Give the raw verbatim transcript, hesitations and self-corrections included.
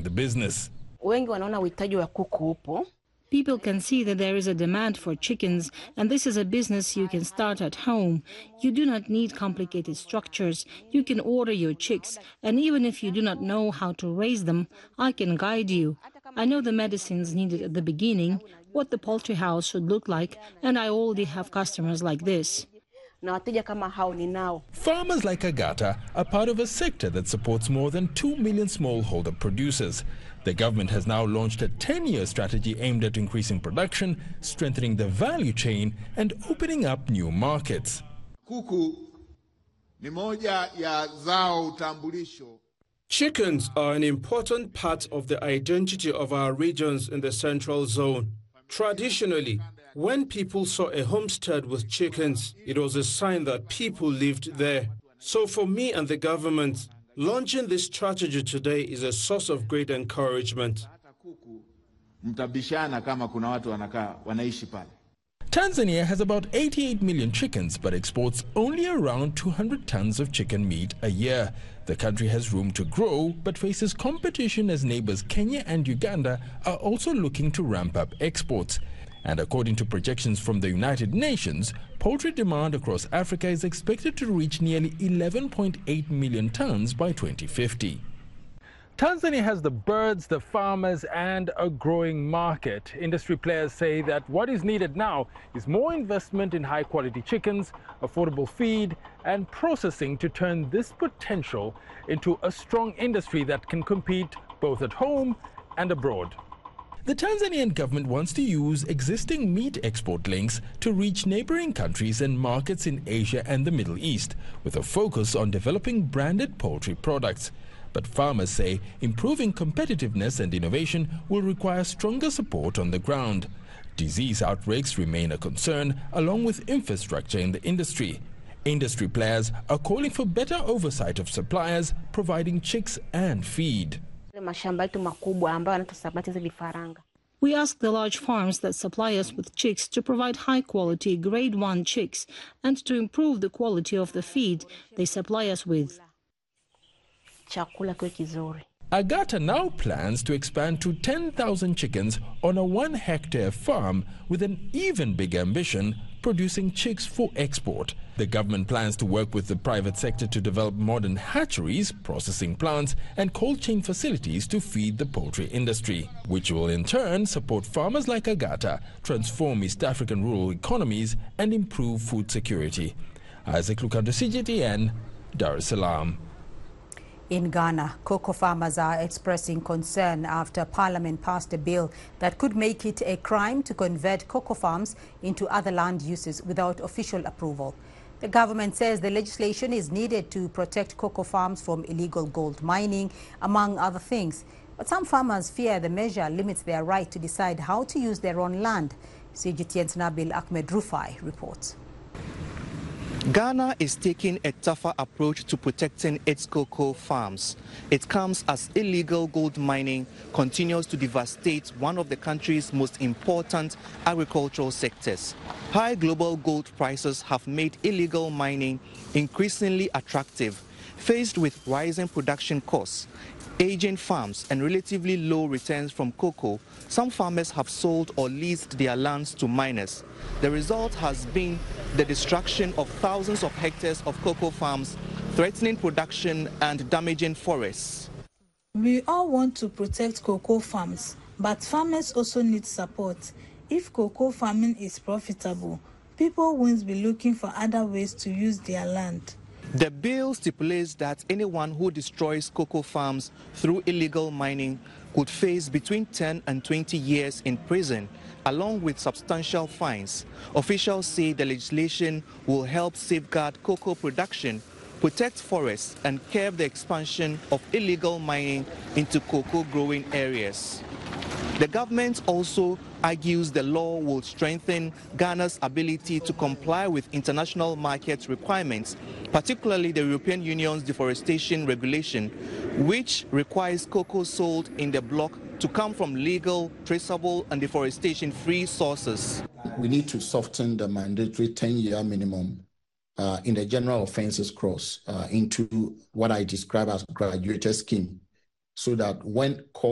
the business. People can see that there is a demand for chickens, and this is a business you can start at home. You do not need complicated structures. You can order your chicks, and even if you do not know how to raise them, I can guide you. I know the medicines needed at the beginning, what the poultry house should look like, and I already have customers like this. Farmers like Agata are part of a sector that supports more than two million smallholder producers. The government has now launched a ten-year strategy aimed at increasing production, strengthening the value chain, and opening up new markets. Kuku ni moja ya zao utambulisho. Chickens are an important part of the identity of our regions in the Central Zone. Traditionally, when people saw a homestead with chickens, it was a sign that people lived there. So for me and the government, launching this strategy today is a source of great encouragement. Tanzania has about eighty-eight million chickens but exports only around two hundred tons of chicken meat a year. The country has room to grow but faces competition as neighbors Kenya and Uganda are also looking to ramp up exports. And according to projections from the United Nations, poultry demand across Africa is expected to reach nearly eleven point eight million tons by twenty fifty. Tanzania has the birds, the farmers, and a growing market. Industry players say that what is needed now is more investment in high-quality chickens, affordable feed, and processing to turn this potential into a strong industry that can compete both at home and abroad. The Tanzanian government wants to use existing meat export links to reach neighboring countries and markets in Asia and the Middle East, with a focus on developing branded poultry products. But farmers say improving competitiveness and innovation will require stronger support on the ground. Disease outbreaks remain a concern, along with infrastructure in the industry. Industry players are calling for better oversight of suppliers providing chicks and feed. We ask the large farms that supply us with chicks to provide high-quality grade one chicks and to improve the quality of the feed they supply us with. Agata now plans to expand to ten thousand chickens on a one-hectare farm with an even bigger ambition, producing chicks for export. The government plans to work with the private sector to develop modern hatcheries, processing plants, and cold chain facilities to feed the poultry industry, which will in turn support farmers like Agata, transform East African rural economies, and improve food security. Isaac Lukando, C G T N, Dar es Salaam. In Ghana, cocoa farmers are expressing concern after Parliament passed a bill that could make it a crime to convert cocoa farms into other land uses without official approval. The government says the legislation is needed to protect cocoa farms from illegal gold mining, among other things. But some farmers fear the measure limits their right to decide how to use their own land. C G T N's Nabil Ahmed Rufai reports. Ghana is taking a tougher approach to protecting its cocoa farms. It comes as illegal gold mining continues to devastate one of the country's most important agricultural sectors. High global gold prices have made illegal mining increasingly attractive. Faced with rising production costs, aging farms, and relatively low returns from cocoa, some farmers have sold or leased their lands to miners. The result has been the destruction of thousands of hectares of cocoa farms, threatening production and damaging forests. We all want to protect cocoa farms, but farmers also need support. If cocoa farming is profitable, people won't be looking for other ways to use their land. The bill stipulates that anyone who destroys cocoa farms through illegal mining could face between ten and twenty years in prison, along with substantial fines. Officials say the legislation will help safeguard cocoa production, protect forests, and curb the expansion of illegal mining into cocoa growing areas. The government also argues the law will strengthen Ghana's ability to comply with international market requirements, particularly the European Union's deforestation regulation, which requires cocoa sold in the bloc to come from legal, traceable, and deforestation-free sources. We need to soften the mandatory ten-year minimum uh, in the general offences clause uh, into what I describe as graduated scheme, so that when